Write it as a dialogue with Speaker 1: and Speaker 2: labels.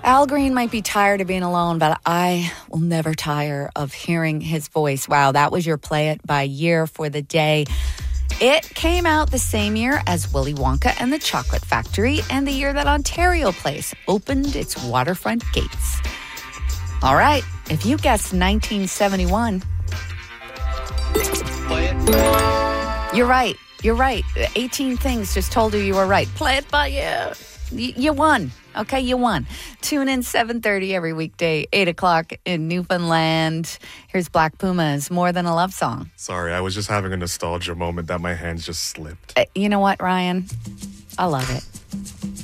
Speaker 1: Al Green might be tired of being alone, but I will never tire of hearing his voice. Wow, that was your Play It by Year for the day. It came out the same year as Willy Wonka and the Chocolate Factory and the year that Ontario Place opened its waterfront gates. All right, if you guessed 1971, you're right. You're right. 18 things just told you were right. Play it by you. You won. Okay, you won. Tune in 7:30 every weekday, 8 o'clock in Newfoundland. Here's Black Pumas, More Than a Love Song.
Speaker 2: Sorry, I was just having a nostalgia moment that my hands just slipped.
Speaker 1: You know what, Ryan? I love it.